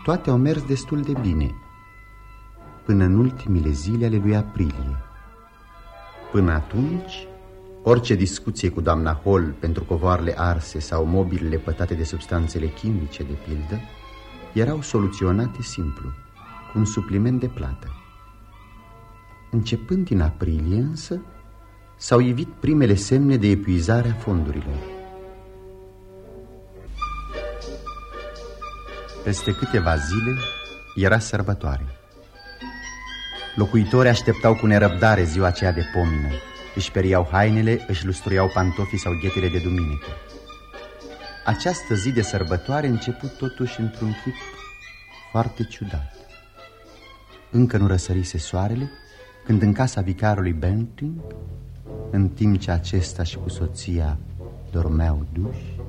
toate au mers destul de bine, până în ultimile zile ale lui aprilie. Până atunci, orice discuție cu doamna Hall pentru covoarele arse sau mobilele pătate de substanțele chimice, de pildă, erau soluționate simplu, cu un supliment de plată. Începând din aprilie, însă, s-au ivit primele semne de epuizare a fondurilor. Peste câteva zile era sărbătoare. Locuitorii așteptau cu nerăbdare ziua aceea de pomină. Își periau hainele, își lustruiau pantofii sau ghetele de duminică. Această zi de sărbătoare început totuși într-un chip foarte ciudat. Încă nu răsărise soarele când în casa vicarului Benting, în timp ce acesta și cu soția dormeau duși,